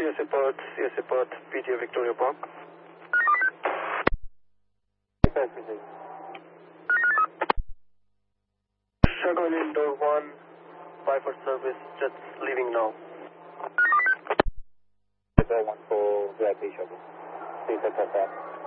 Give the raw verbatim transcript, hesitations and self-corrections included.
C S A Perth, C S A Perth, P T A Victoria Park. Shuttle in door one, five for service, just leaving now. Door one for V I P shuttle. Please accept that.